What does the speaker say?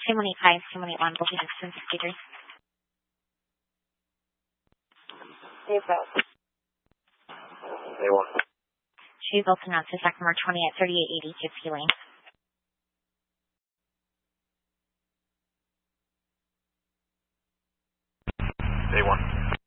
2185, 2181, booking distance 63. A1. She's also announced to Sacramento 20 at 3880, Gypsy Lane. A1.